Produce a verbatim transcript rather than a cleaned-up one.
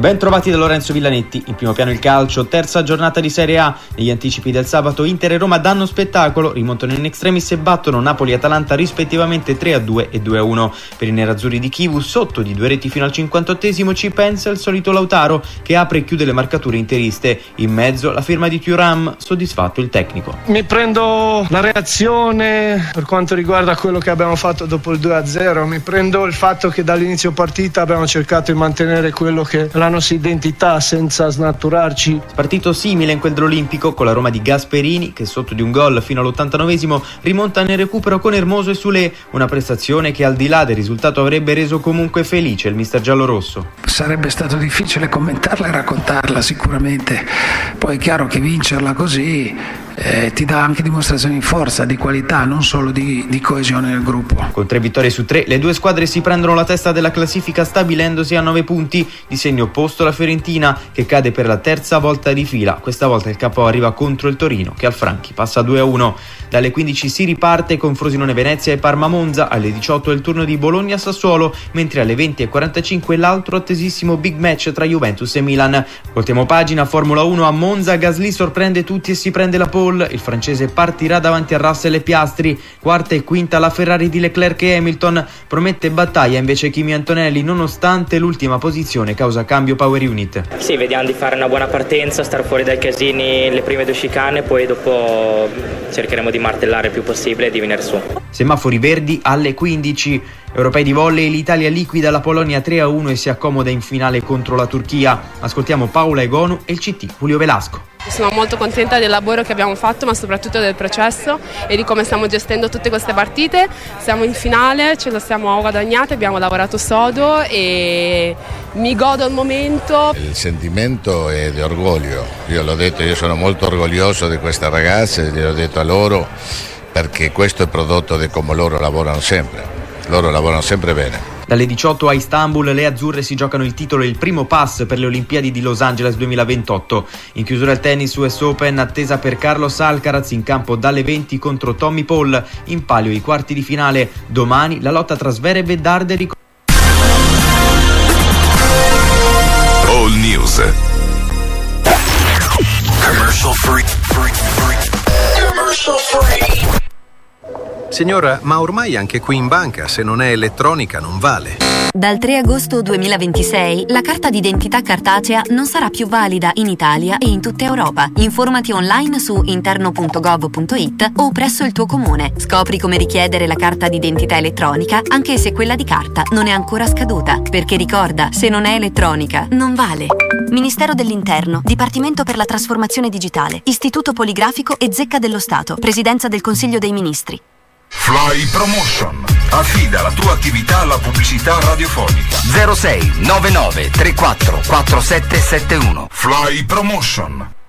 Ben trovati da Lorenzo Villanetti. In primo piano il calcio, terza giornata di Serie A. Negli anticipi del sabato Inter e Roma danno spettacolo, rimontano in extremis e battono Napoli e Atalanta rispettivamente tre a due e due a uno. Per i nerazzurri di Chivu, sotto di due reti fino al cinquantottesimo, ci pensa il solito Lautaro che apre e chiude le marcature interiste. In mezzo la firma di Thuram, soddisfatto il tecnico. Mi prendo la reazione per quanto riguarda quello che abbiamo fatto dopo il due a zero, mi prendo il fatto che dall'inizio partita abbiamo cercato di mantenere quello che la nostra identità senza snaturarci. Partito simile in quel olimpico con la Roma di Gasperini che sotto di un gol fino all'ottantanovesimo rimonta nel recupero con Hermoso e Soulé, una prestazione che al di là del risultato avrebbe reso comunque felice il mister giallorosso. Sarebbe stato difficile commentarla e raccontarla sicuramente, poi è chiaro che vincerla così eh, ti dà anche dimostrazioni di forza, di qualità, non solo di, di coesione nel gruppo. Con tre vittorie su tre le due squadre si prendono la testa della classifica stabilendosi a nove punti, di segno opposto la Fiorentina che cade per la terza volta di fila. Questa volta il K O arriva contro il Torino che al Franchi passa due a uno. Dalle quindici si riparte con Frosinone Venezia e Parma Monza, alle diciotto è il turno di Bologna Sassuolo, mentre alle venti e quarantacinque l'altro attesissimo big match tra Juventus e Milan. Voltiamo pagina, Formula uno a Monza, Gasly sorprende tutti e si prende la pole, il francese partirà davanti a Russell e Piastri, quarta e quinta la Ferrari di Leclerc e Hamilton, promette battaglia invece Kimi Antonelli nonostante l'ultima posizione causa cambio power unit. Sì, vediamo di fare una buona partenza, star fuori dai casini le prime due chicane, poi dopo cercheremo di martellare il più possibile e di venire su. Semafori verdi alle quindici. Europei di volley, l'Italia liquida la Polonia tre a uno e si accomoda in finale contro la Turchia. Ascoltiamo Paola Egonu e il C T Julio Velasco. Sono molto contenta del lavoro che abbiamo fatto, ma soprattutto del processo e di come stiamo gestendo tutte queste partite. Siamo in finale, ce lo siamo guadagnate, abbiamo lavorato sodo e mi godo il momento. Il sentimento è di orgoglio, io l'ho detto, io sono molto orgoglioso di queste ragazze, gliel'ho detto a loro, perché questo è prodotto di come loro lavorano sempre, loro lavorano sempre bene. Dalle diciotto a Istanbul le azzurre si giocano il titolo e il primo pass per le Olimpiadi di Los Angeles duemilaventotto. In chiusura il tennis U S Open, attesa per Carlos Alcaraz in campo dalle venti contro Tommy Paul. In palio i quarti di finale. Domani la lotta tra Zverev e Darderi. All News. Commercial free. free, free. Commercial free. Signora, ma ormai anche qui in banca, se non è elettronica, non vale. Dal tre agosto duemilaventisei, la carta d'identità cartacea non sarà più valida in Italia e in tutta Europa. Informati online su interno punto gov punto it o presso il tuo comune. Scopri come richiedere la carta d'identità elettronica, anche se quella di carta non è ancora scaduta. Perché ricorda, se non è elettronica, non vale. Ministero dell'Interno, Dipartimento per la Trasformazione Digitale, Istituto Poligrafico e Zecca dello Stato, Presidenza del Consiglio dei Ministri. Fly Promotion. Affida la tua attività alla pubblicità radiofonica. zero sei nove nove tre quattro quattro sette sette uno. Fly Promotion.